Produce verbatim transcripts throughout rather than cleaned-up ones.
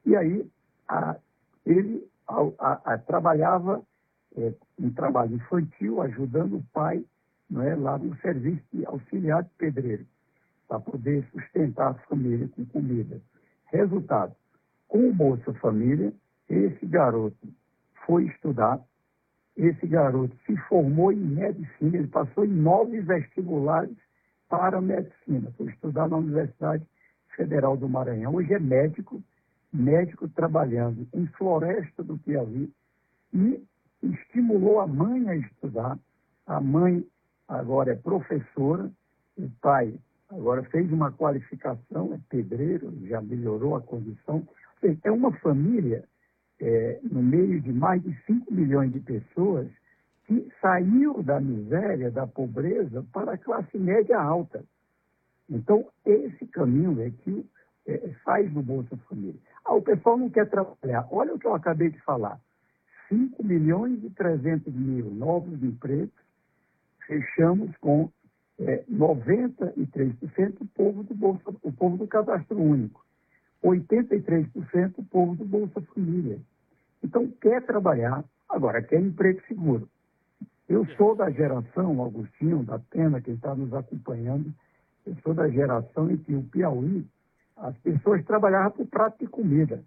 E aí a, ele a, a, a, trabalhava é, um trabalho infantil, ajudando o pai, não é, lá no serviço de auxiliar de pedreiro, para poder sustentar a família com comida. Resultado, com o Bolsa Família, esse garoto foi estudar, esse garoto se formou em medicina, ele passou em nove vestibulares para medicina, foi estudar na Universidade Federal do Maranhão. Hoje é médico, médico trabalhando em Floresta do Piauí, e estimulou a mãe a estudar. A mãe agora é professora, o pai agora fez uma qualificação, é pedreiro, já melhorou a condição. É uma família, é, no meio de mais de cinco milhões de pessoas, que saiu da miséria, da pobreza, para a classe média alta. Então, esse caminho é que é, faz no Bolsa Família. Ah, o pessoal não quer trabalhar. Olha o que eu acabei de falar. cinco milhões e trezentos mil novos empregos, fechamos com é, noventa e três por cento o povo do Bolsa, o povo do Cadastro Único, oitenta e três por cento o povo do Bolsa Família. Então, quer trabalhar, agora quer emprego seguro. Eu sou da geração, Augustinho, da Pena, quem está nos acompanhando, eu sou da geração em que o Piauí, as pessoas trabalhavam por prato de comida.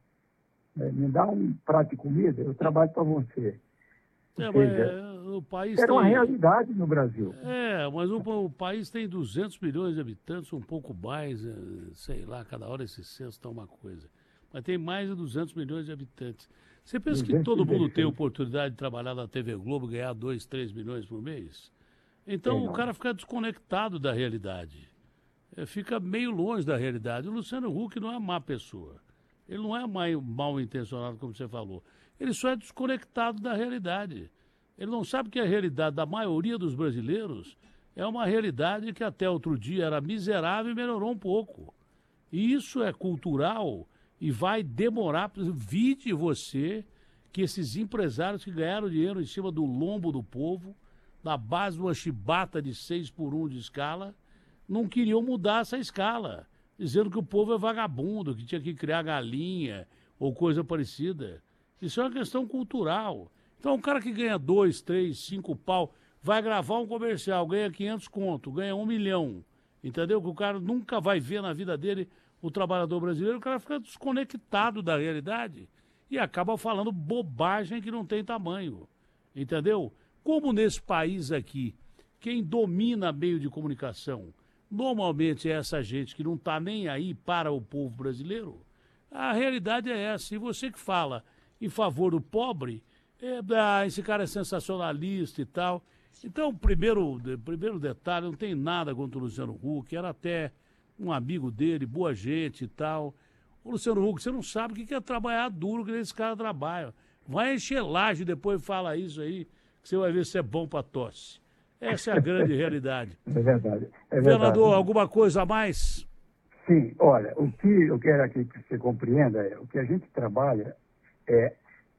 Me dá um prato de comida, eu trabalho para você. Ou é, seja, o país era tem... uma realidade no Brasil. É, mas o, o país tem duzentos milhões de habitantes, um pouco mais, sei lá, cada hora esse censo está uma coisa. Mas tem mais de duzentos milhões de habitantes. Você pensa que todo mundo tem oportunidade de trabalhar na T V Globo, ganhar dois, três milhões por mês? Então o cara fica desconectado da realidade. É, fica meio longe da realidade. O Luciano Huck não é má pessoa. Ele não é mal, mal intencionado, como você falou. Ele só é desconectado da realidade. Ele não sabe que a realidade da maioria dos brasileiros é uma realidade que até outro dia era miserável e melhorou um pouco. E isso é cultural e vai demorar. Vide você que esses empresários que ganharam dinheiro em cima do lombo do povo, na base de uma chibata de seis por um de escala, não queriam mudar essa escala, dizendo que o povo é vagabundo, que tinha que criar galinha ou coisa parecida. Isso é uma questão cultural. Então, o cara que ganha dois, três, cinco pau, vai gravar um comercial, ganha quinhentos conto, ganha um milhão, entendeu? Que o cara nunca vai ver na vida dele o trabalhador brasileiro, o cara fica desconectado da realidade e acaba falando bobagem que não tem tamanho, entendeu? Como nesse país aqui, quem domina meio de comunicação normalmente é essa gente que não está nem aí para o povo brasileiro, a realidade é essa. E você que fala em favor do pobre, é, ah, esse cara é sensacionalista e tal. Então, primeiro, primeiro detalhe, não tem nada contra o Luciano Huck, era até um amigo dele, boa gente e tal. O Luciano Huck, você não sabe o que é trabalhar duro que esse cara trabalha. Vai encher laje depois fala isso aí, que você vai ver se é bom para tosse. Essa é a grande realidade. É verdade. É Governador, verdade. alguma coisa a mais? Sim, olha, o que eu quero aqui que você compreenda é o que a gente trabalha é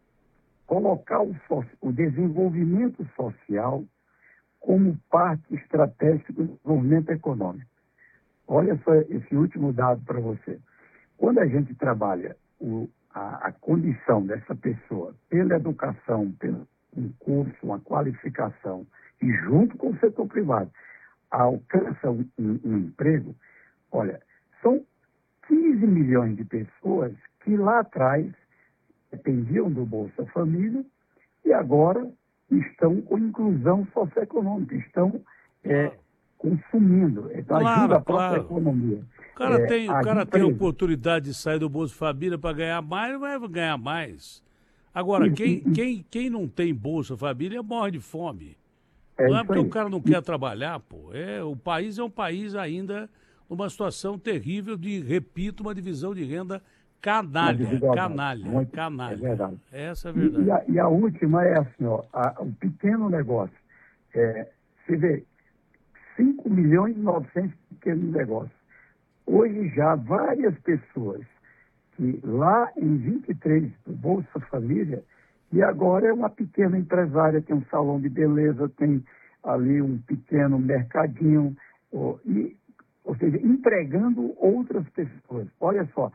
colocar o, so o desenvolvimento social como parte estratégica do desenvolvimento econômico. Olha só esse último dado para você. Quando a gente trabalha o, a, a condição dessa pessoa pela educação, pelo um curso, uma qualificação, e junto com o setor privado, alcança um, um, um emprego, olha, são quinze milhões de pessoas que lá atrás dependiam do Bolsa Família e agora estão com inclusão socioeconômica, estão é, consumindo, então claro, ajuda a própria claro. economia. O cara, é, tem, o cara empresas... tem a oportunidade de sair do Bolsa Família para ganhar mais, vai ganhar mais. Agora, e, quem, e, quem, quem não tem Bolsa Família morre de fome. É não é porque aí. O cara não quer trabalhar, pô. É, o país é um país ainda numa situação terrível de, repito, uma divisão de renda canalha. Canalha, Muito, canalha. É verdade. Essa é a verdade. E, e, a, e a última é assim, ó, a, um pequeno negócio. É, você vê, cinco milhões e novecentos pequenos negócios. Hoje já várias pessoas que lá em vinte e três, do Bolsa Família, e agora é uma pequena empresária, tem um salão de beleza, tem ali um pequeno mercadinho, ou, e, ou seja, empregando outras pessoas. Olha só,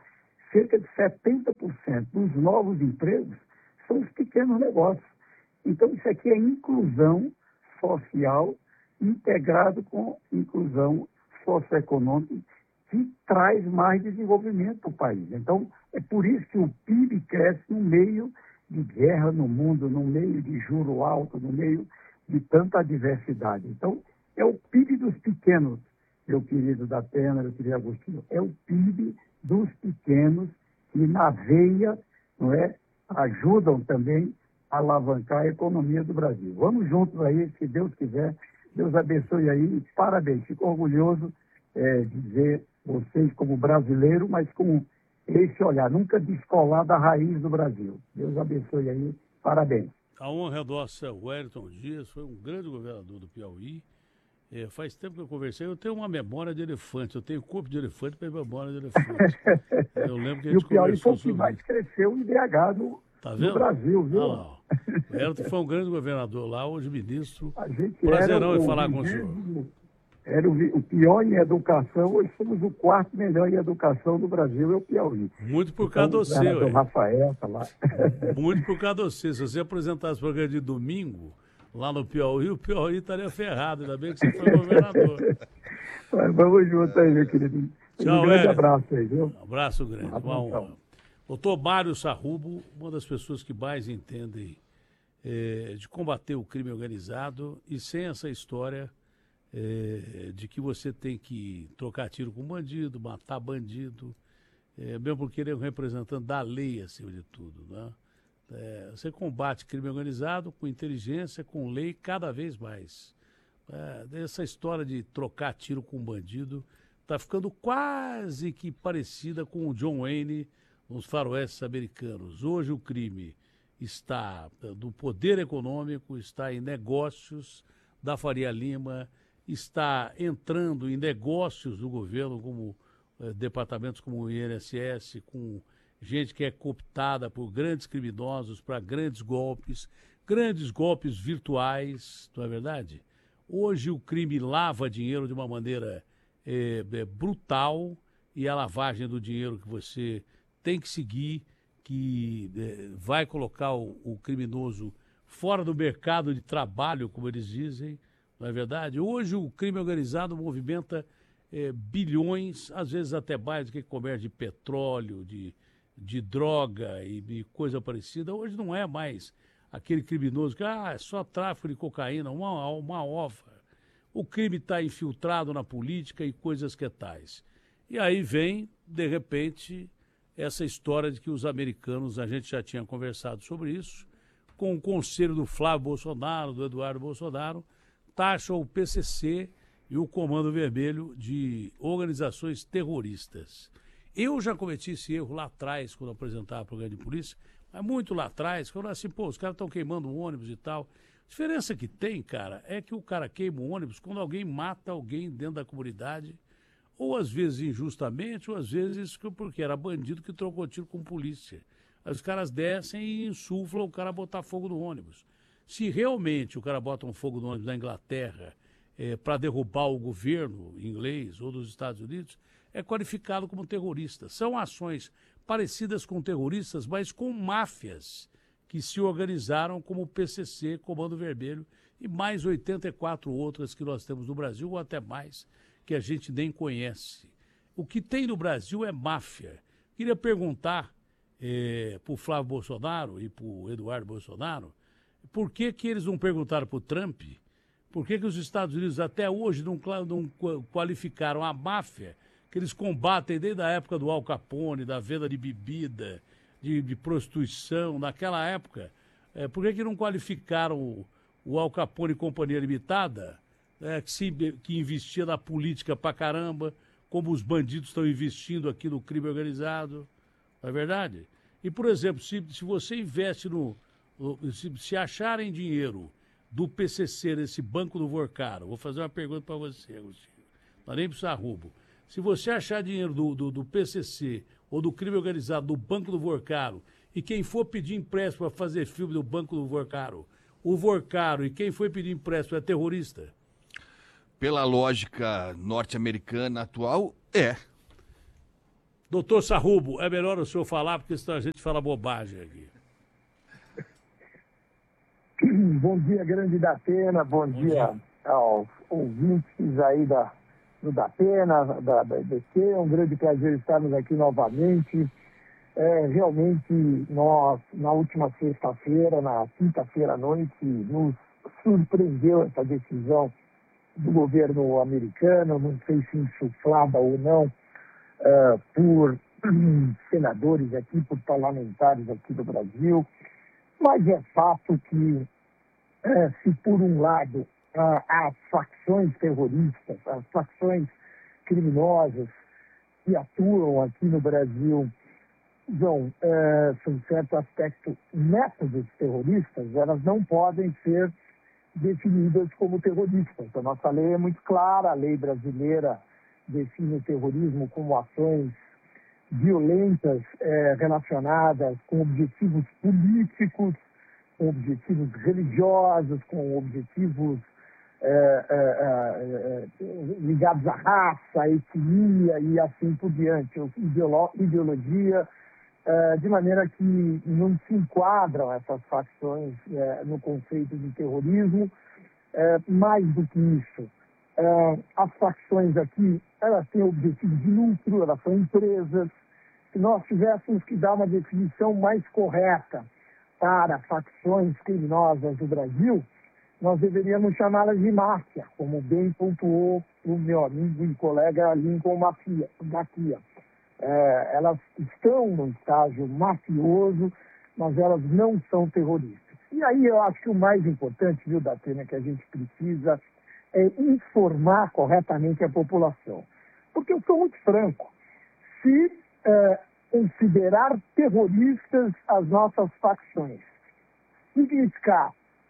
cerca de setenta por cento dos novos empregos são os pequenos negócios. Então, isso aqui é inclusão social integrado com inclusão socioeconômica, que traz mais desenvolvimento para o país. Então, é por isso que o P I B cresce no meio de guerra no mundo, no meio de juro alto, no meio de tanta adversidade. Então, é o P I B dos pequenos, meu querido Datena, meu querido Agostinho, é o P I B dos pequenos que, na veia, não é, ajudam também a alavancar a economia do Brasil. Vamos juntos aí, se Deus quiser. Deus abençoe aí. Parabéns. Fico orgulhoso é, de ver vocês como brasileiro, mas com esse olhar, nunca descolar da raiz do Brasil. Deus abençoe aí. Parabéns. A honra é nossa. O Wellington Dias foi um grande governador do Piauí. É, faz tempo que eu conversei, eu tenho uma memória de elefante, eu tenho corpo de elefante, mas memória de elefante. Eu lembro que a gente e o Piauí foi o que sobre... mais cresceu em B H no, tá no Brasil, viu? Ah, lá. O Wellington foi um grande governador lá, hoje ministro. A gente Prazerão era em o, falar o com o senhor. Era o, o pior em educação, hoje somos o quarto melhor em educação do Brasil, é o Piauí. Muito por causa então, do seu. O Rafael tá lá. Muito por causa do seu. Se você apresentasse o programa de domingo, lá no Piauí, o Piauí estaria ferrado, ainda bem que você foi governador. Mas vamos junto aí, meu querido. Tchau, um grande Hélio. abraço aí, viu? Um abraço grande, Um uma honra. Doutor Mário Sarrubo, uma das pessoas que mais entendem é, de combater o crime organizado, e sem essa história é, de que você tem que trocar tiro com bandido, matar bandido, é, mesmo porque ele é um representante da lei, acima de tudo, né? É, você combate crime organizado com inteligência, com lei, cada vez mais. É, essa história de trocar tiro com bandido está ficando quase que parecida com o John Wayne nos faroestes americanos. Hoje o crime está no poder econômico, está em negócios da Faria Lima, está entrando em negócios do governo, como eh, departamentos como o I N S S, com gente que é cooptada por grandes criminosos para grandes golpes, grandes golpes virtuais, não é verdade? Hoje o crime lava dinheiro de uma maneira é, é, brutal, e a lavagem do dinheiro que você tem que seguir, que é, vai colocar o, o criminoso fora do mercado de trabalho, como eles dizem, não é verdade? Hoje o crime organizado movimenta é, bilhões, às vezes até mais do que comércio de petróleo, de, de droga e de coisa parecida. Hoje não é mais aquele criminoso que ah, é só tráfico de cocaína, uma, uma ova. O crime está infiltrado na política e coisas que tais. E aí vem, de repente, essa história de que os americanos, a gente já tinha conversado sobre isso, com o conselho do Flávio Bolsonaro, do Eduardo Bolsonaro, taxam o P C C e o Comando Vermelho de organizações terroristas. Eu já cometi esse erro lá atrás, quando apresentava o programa de polícia, mas muito lá atrás, quando eu assim, pô, os caras estão queimando o ônibus e tal. A diferença que tem, cara, é que o cara queima o ônibus quando alguém mata alguém dentro da comunidade, ou às vezes injustamente, ou às vezes porque era bandido que trocou tiro com polícia. Aí os caras descem e insuflam o cara a botar fogo no ônibus. Se realmente o cara bota um fogo no ônibus na Inglaterra é, para derrubar o governo inglês ou dos Estados Unidos, é qualificado como terrorista. São ações parecidas com terroristas, mas com máfias que se organizaram como o P C C, Comando Vermelho, e mais oitenta e quatro outras que nós temos no Brasil, ou até mais, que a gente nem conhece. O que tem no Brasil é máfia. Queria perguntar é, para o Flávio Bolsonaro e para o Eduardo Bolsonaro, por que que eles não perguntaram para o Trump, por que que os Estados Unidos até hoje não, não qualificaram a máfia que eles combatem desde a época do Al Capone, da venda de bebida, de, de prostituição, naquela época. É, por que que não qualificaram o, o Al Capone e Companhia Limitada, é, que, se, que investia na política pra caramba, como os bandidos estão investindo aqui no crime organizado? Não é verdade? E, por exemplo, se, se você investe no... Se, se acharem dinheiro do P C C nesse banco do Vorcaro, vou fazer uma pergunta para você, Agostinho, não nem para o Sarrubo. Se você achar dinheiro do, do, do P C C ou do crime organizado do Banco do Vorcaro, e quem for pedir empréstimo para fazer filme do Banco do Vorcaro, o Vorcaro e quem foi pedir empréstimo é terrorista? Pela lógica norte-americana atual, é. Doutor Sarrubo, é melhor o senhor falar, porque senão a gente fala bobagem aqui. Bom dia, grande Datena, bom, bom dia, dia aos ouvintes aí da, do Datena, da, da E B C. É um grande prazer estarmos aqui novamente. É, realmente, nós, na última sexta-feira, na quinta-feira à noite, nos surpreendeu essa decisão do governo americano, não sei se insuflada ou não, uh, por senadores aqui, por parlamentares aqui do Brasil, mas é fato que, uh, se por um lado uh, as facções terroristas, as facções criminosas que atuam aqui no Brasil usam, uh, em certo aspecto, métodos terroristas, elas não podem ser definidas como terroristas. A nossa lei é muito clara, a lei brasileira define o terrorismo como ações violentas eh, relacionadas com objetivos políticos, com objetivos religiosos, com objetivos eh, eh, eh, ligados à raça, à etnia e assim por diante, Ideolo- ideologia, eh, de maneira que não se enquadram essas facções eh, no conceito de terrorismo. Eh, mais do que isso, eh, as facções aqui, elas têm objetivo de lucro, elas são empresas. Se nós tivéssemos que dar uma definição mais correta para facções criminosas do Brasil, nós deveríamos chamá-las de máfia, como bem pontuou o meu amigo e colega Lincoln Mafia, Mafia. É, elas estão no estágio mafioso, mas elas não são terroristas. E aí eu acho que o mais importante, viu, Datena, que a gente precisa é informar corretamente a população. Porque eu sou muito franco, se é, considerar terroristas as nossas facções, significar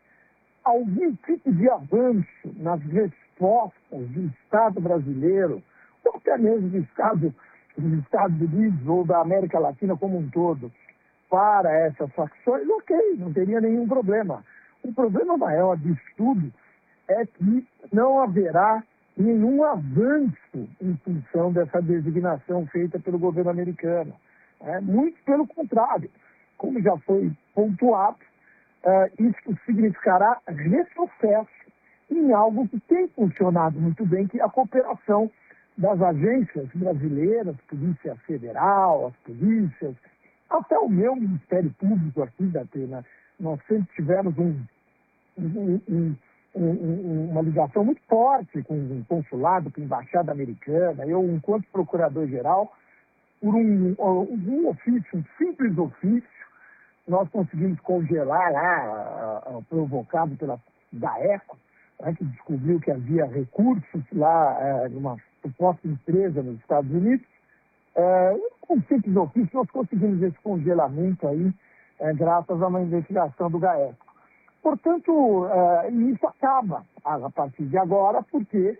algum tipo de avanço nas respostas do Estado brasileiro, ou até mesmo do Estado dos Estados Unidos ou da América Latina como um todo, para essas facções, ok, não teria nenhum problema. O problema maior disso tudo é que não haverá nenhum avanço em função dessa designação feita pelo governo americano. É, muito pelo contrário, como já foi pontuado, uh, isso significará retrocesso em algo que tem funcionado muito bem, que é a cooperação das agências brasileiras, Polícia Federal, as polícias, até o meu Ministério Público aqui da Atena. Nós sempre tivemos um, um, um, um, uma ligação muito forte com o consulado, com a Embaixada Americana. Eu, enquanto Procurador-Geral, por um, um ofício, um simples ofício, nós conseguimos congelar lá, a, a, provocado pela DAECO, né, que descobriu que havia recursos lá é, numa suposta empresa nos Estados Unidos. É, com simples ofício, nós conseguimos esse congelamento aí, é, graças a uma investigação do GAECO. Portanto, é, isso acaba a partir de agora, porque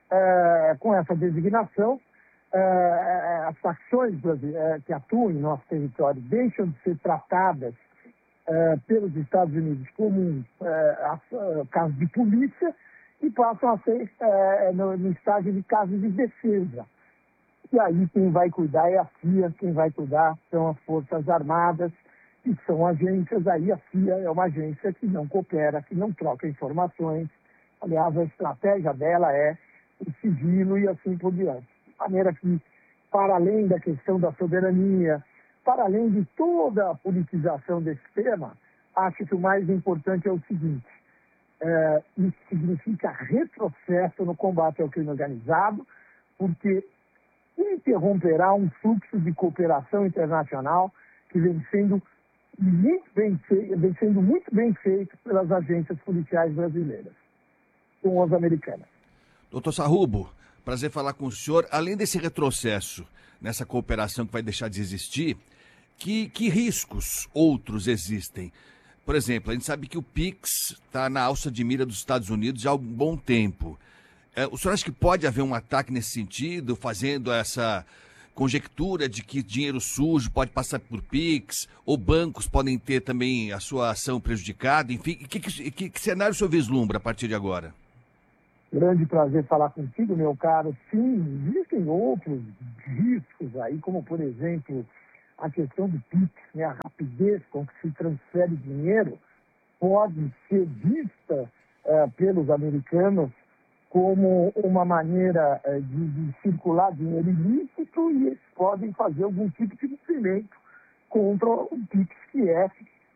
é, com essa designação, é, as facções é, que atuam em nosso território deixam de ser tratadas é, pelos Estados Unidos como é, caso de polícia e passam a ser é, no, no estágio de caso de defesa. E aí quem vai cuidar é a F I A, quem vai cuidar são as Forças Armadas, que são agências. Aí a F I A é uma agência que não coopera, que não troca informações. Aliás, a estratégia dela é o sigilo e assim por diante. De maneira que, para além da questão da soberania, para além de toda a politização desse tema, acho que o mais importante é o seguinte: é, isso significa retrocesso no combate ao crime organizado, porque interromperá um fluxo de cooperação internacional que vem sendo muito bem, feito, vem sendo muito bem feito pelas agências policiais brasileiras, com as americanas. Doutor Sarrubo, prazer falar com o senhor. Além desse retrocesso nessa cooperação que vai deixar de existir, que, que riscos outros existem? Por exemplo, a gente sabe que o Pix está na alça de mira dos Estados Unidos já há um bom tempo. É, o senhor acha que pode haver um ataque nesse sentido, fazendo essa conjectura de que dinheiro sujo pode passar por Pix, ou bancos podem ter também a sua ação prejudicada? Enfim, que, que, que, que cenário o senhor vislumbra a partir de agora? Grande prazer falar contigo, meu caro. Sim, existem outros riscos aí, como, por exemplo, a questão do Pix, né? A rapidez com que se transfere dinheiro pode ser vista uh, pelos americanos como uma maneira uh, de, de circular dinheiro ilícito, e eles podem fazer algum tipo de movimento contra o Pix, que é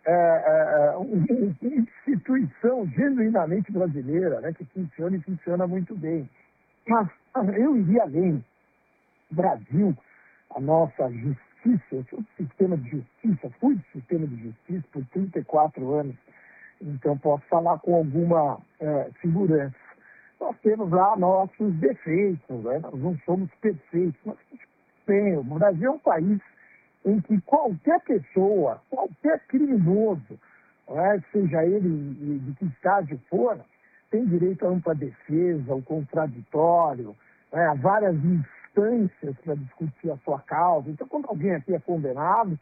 uh, uh, uma instituição genuinamente brasileira, né, que funciona e funciona muito bem. Mas eu iria além. Brasil, a nossa justiça, o sistema de justiça, fui do sistema de justiça por trinta e quatro anos, então posso falar com alguma uh, segurança. Nós temos lá nossos defeitos, né? Nós não somos perfeitos, mas tem. O Brasil é um país em que qualquer pessoa, qualquer criminoso, né, seja ele de que estágio for, tem direito a ampla defesa, ao contraditório, né, a várias instâncias para discutir a sua causa. Então, quando alguém aqui é condenado,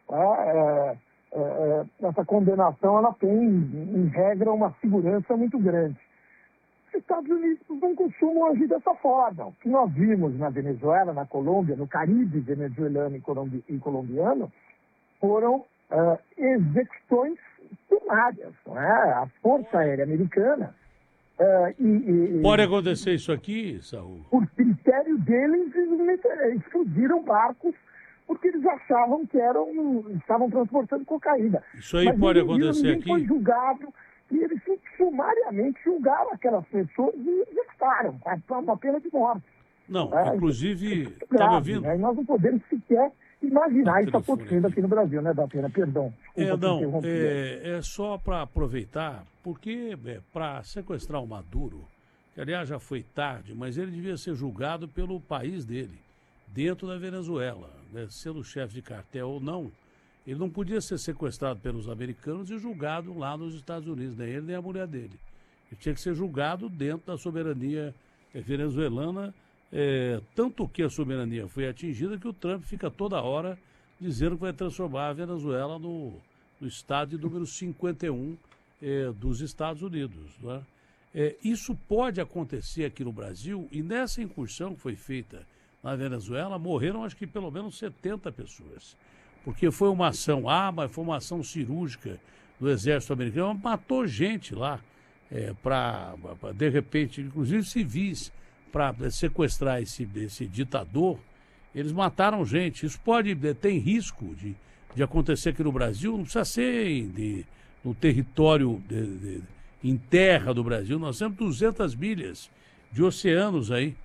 é, é, é, essa condenação ela tem, em regra, uma segurança muito grande. Os Estados Unidos não costumam agir dessa forma. O que nós vimos na Venezuela, na Colômbia, no Caribe venezuelano e, colombi e colombiano, foram uh, execuções sumárias. Não é? A Força Aérea Americana... Uh, e, e, Pode acontecer isso aqui, Saul? Por critério deles, eles explodiram barcos porque eles achavam que eram, estavam transportando cocaína. Isso aí Mas pode ninguém, acontecer ninguém aqui? foi julgado. E eles sumariamente julgaram aquelas pessoas e executaram, com uma pena de morte. Não, é, inclusive, está estava me ouvindo? Né? Nós não podemos sequer imaginar Tá isso acontecendo aqui no Brasil, né, da pena? Perdão. É, não, é, é só para aproveitar, porque é, para sequestrar o Maduro, que aliás já foi tarde, mas ele devia ser julgado pelo país dele, dentro da Venezuela, né, sendo chefe de cartel ou não. Ele não podia ser sequestrado pelos americanos e julgado lá nos Estados Unidos, nem ele nem a mulher dele. Ele tinha que ser julgado dentro da soberania venezuelana, é, tanto que a soberania foi atingida que o Trump fica toda hora dizendo que vai transformar a Venezuela no, no estado número cinquenta e um é, dos Estados Unidos. Não é? É, isso pode acontecer aqui no Brasil, e nessa incursão que foi feita na Venezuela, morreram acho que pelo menos setenta pessoas. Porque foi uma ação, ah, mas foi uma ação cirúrgica do exército americano, matou gente lá, é, para, de repente, inclusive civis, para sequestrar esse, esse ditador. Eles mataram gente. Isso pode, tem risco de, de acontecer aqui no Brasil, não precisa ser de, no território, de, de, em terra do Brasil. Nós temos duzentas milhas de oceanos aí.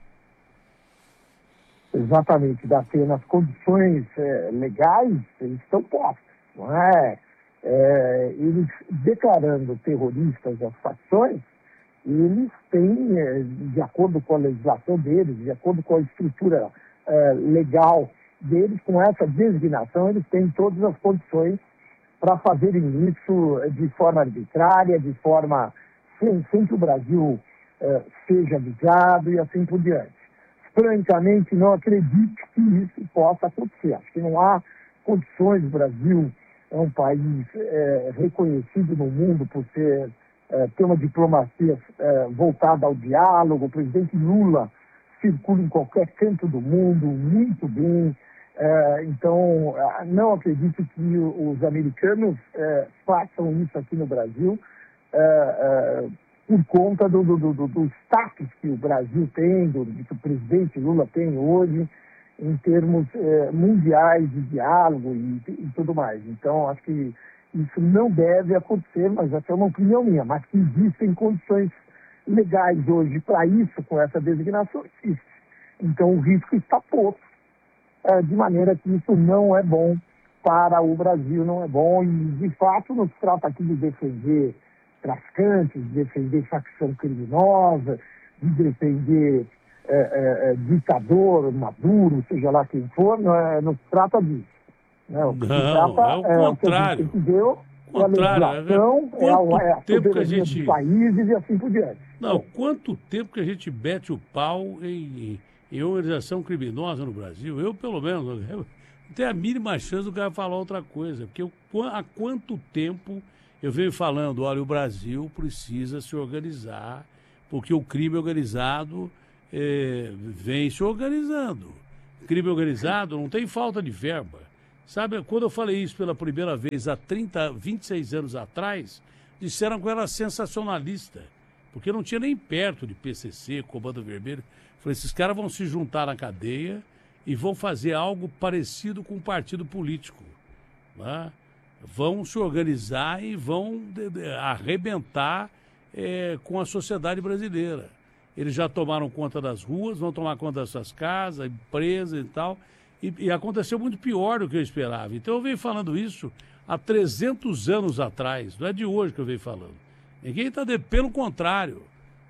Exatamente, da pena, as condições é, legais eles estão postas, não é? é? Eles declarando terroristas as facções, eles têm, é, de acordo com a legislação deles, de acordo com a estrutura é, legal deles, com essa designação, eles têm todas as condições para fazerem isso de forma arbitrária, de forma sem, sem que o Brasil é, seja avisado e assim por diante. Francamente, não acredito que isso possa acontecer. Acho que não há condições. O Brasil é um país é, reconhecido no mundo por ser, é, ter uma diplomacia é, voltada ao diálogo. O presidente Lula circula em qualquer canto do mundo muito bem. É, então, não acredito que os americanos é, façam isso aqui no Brasil. É, é, por conta do, do, do, do status que o Brasil tem, do, do que o presidente Lula tem hoje, em termos eh, mundiais de diálogo e, e tudo mais. Então, acho que isso não deve acontecer, mas essa é uma opinião minha, mas que existem condições legais hoje para isso, com essa designação, existe. Então, o risco está posto, eh, de maneira que isso não é bom para o Brasil, não é bom, e, de fato, não se trata aqui de defender traficantes, de defender facção criminosa, de defender é, é, é, ditador, Maduro, seja lá quem for, não, é, não se trata disso. Né? O que não, se trata é o é contrário. O que a gente entendeu, é a Contrário, legislação, é a, é a tempo que a soberania gente... dos países e assim por diante. Não, quanto tempo que a gente mete o pau em, em organização criminosa no Brasil? Eu, pelo menos, eu, não tenho a mínima chance do cara falar outra coisa, porque eu, há quanto tempo eu venho falando, olha, o Brasil precisa se organizar, porque o crime organizado é, vem se organizando. Crime organizado não tem falta de verba. Sabe, quando eu falei isso pela primeira vez há trinta, vinte e seis anos atrás, disseram que eu era sensacionalista, porque não tinha nem perto de P C C, Comando Vermelho. Falei, esses caras vão se juntar na cadeia e vão fazer algo parecido com um partido político. Né? Vão se organizar e vão arrebentar é, com a sociedade brasileira. Eles já tomaram conta das ruas, vão tomar conta das suas casas, empresas e tal. E, e aconteceu muito pior do que eu esperava. Então eu venho falando isso há trezentos anos atrás, não é de hoje que eu venho falando. Ninguém está, de... pelo contrário,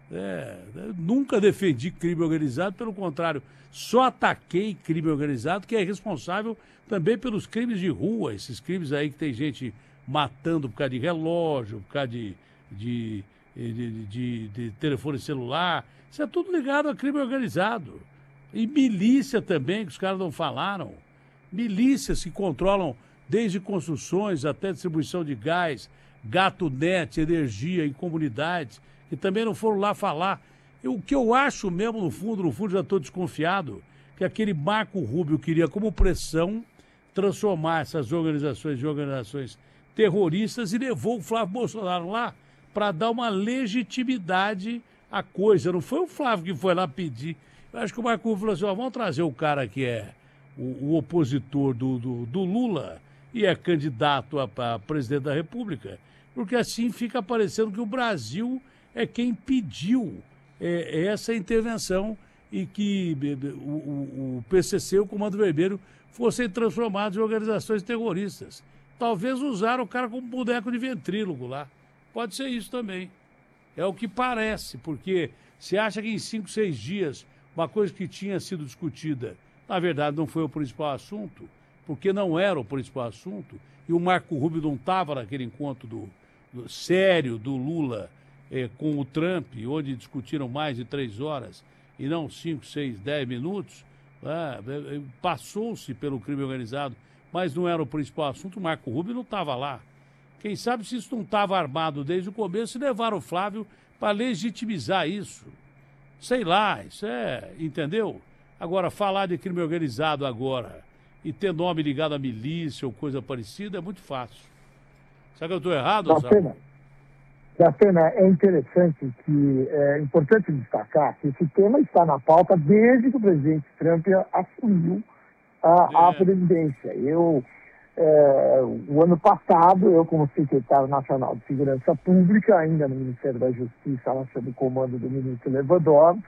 é, nunca defendi crime organizado, pelo contrário, só ataquei crime organizado, que é responsável também pelos crimes de rua, esses crimes aí que tem gente matando por causa de relógio, por causa de, de, de, de, de telefone celular, isso é tudo ligado a crime organizado. E milícia também, que os caras não falaram. Milícias que controlam desde construções até distribuição de gás, gato net, energia em comunidades, que também não foram lá falar. Eu, o que eu acho mesmo, no fundo, no fundo, já estou desconfiado, que aquele Marco Rubio queria, como pressão, transformar essas organizações em organizações terroristas e levou o Flávio Bolsonaro lá para dar uma legitimidade à coisa. Não foi o Flávio que foi lá pedir. Eu acho que o Marco Rubio falou assim, ó, vamos trazer o cara que é o, o opositor do, do, do Lula e é candidato a, a presidente da República, porque assim fica parecendo que o Brasil é quem pediu é, essa intervenção e que o, o, o P C C, o Comando Vermelho, fossem transformados em organizações terroristas. Talvez usaram o cara como boneco de ventrílogo lá. Pode ser isso também. É o que parece, porque você acha que em cinco, seis dias, uma coisa que tinha sido discutida, na verdade não foi o principal assunto, porque não era o principal assunto, e o Marco Rubio não estava naquele encontro do, do, sério do Lula eh, com o Trump, onde discutiram mais de três horas, e não cinco, seis, dez minutos, né? Passou-se pelo crime organizado, mas não era o principal assunto, o Marco Rubio não estava lá. Quem sabe se isso não estava armado desde o começo e levaram o Flávio para legitimizar isso. Sei lá, isso é, entendeu? Agora, falar de crime organizado agora e ter nome ligado à milícia ou coisa parecida é muito fácil. Será que eu estou errado, Sabe? Da pena, é interessante que é importante destacar que esse tema está na pauta desde que o presidente Trump assumiu a, é. a presidência. Eu, é, o ano passado, eu como secretário nacional de Segurança Pública, ainda no Ministério da Justiça, lá sob o comando do ministro Lewandowski,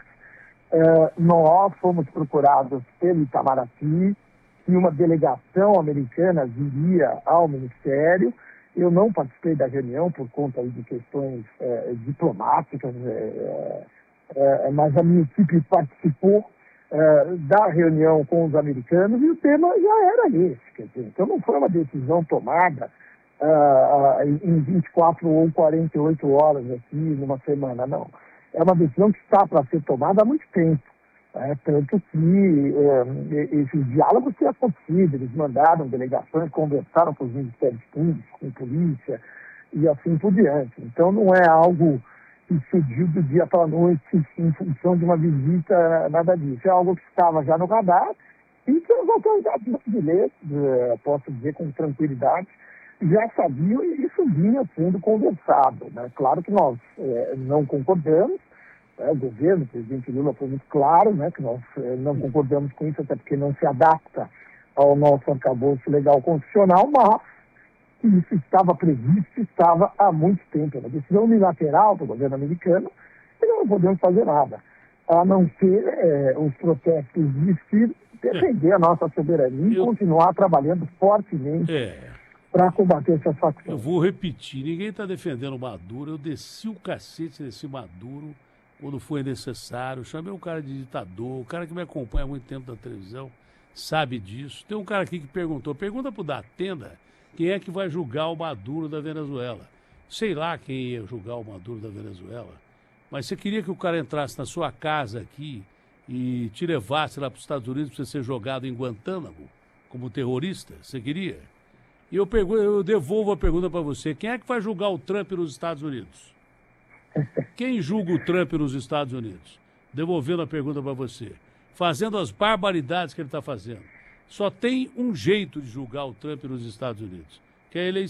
é, nós fomos procurados pelo Itamaraty e uma delegação americana viria ao Ministério. Eu não participei da reunião por conta de questões é, diplomáticas, é, é, mas a minha equipe participou é, da reunião com os americanos e o tema já era esse. Quer dizer, então não foi uma decisão tomada é, em vinte e quatro ou quarenta e oito horas aqui numa semana, não. É uma decisão que está para ser tomada há muito tempo. É, tanto que é, esses diálogos têm acontecido, eles mandaram delegações, conversaram com os ministérios públicos, com a polícia e assim por diante. Então não é algo que surgiu do dia para a noite em função de uma visita, nada disso. É algo que estava já no radar e que as autoridades brasileiras, é, posso dizer com tranquilidade, já sabiam e isso vinha sendo conversado. Né? Claro que nós é, não concordamos. É, o governo, o presidente Lula foi muito claro, né, que nós eh, não concordamos com isso, até porque não se adapta ao nosso arcabouço legal constitucional, mas que isso estava previsto, estava há muito tempo. É uma decisão unilateral do governo americano e não podemos fazer nada, a não ser eh, os protestos existirem, defender a nossa soberania Eu... e continuar trabalhando fortemente é. para combater essas facções. Eu vou repetir, ninguém está defendendo o Maduro, eu desci o cacete desse Maduro quando foi necessário, chamei um cara de ditador, o cara que me acompanha há muito tempo na televisão sabe disso. Tem um cara aqui que perguntou, pergunta pro Datena quem é que vai julgar o Maduro da Venezuela. Sei lá quem ia julgar o Maduro da Venezuela, mas você queria que o cara entrasse na sua casa aqui e te levasse lá para os Estados Unidos para você ser jogado em Guantánamo como terrorista? Você queria? E eu, pergunto, eu devolvo a pergunta para você, quem é que vai julgar o Trump nos Estados Unidos? Quem julga o Trump nos Estados Unidos? Devolvendo a pergunta para você. Fazendo as barbaridades que ele está fazendo. Só tem um jeito de julgar o Trump nos Estados Unidos, que é a eleição.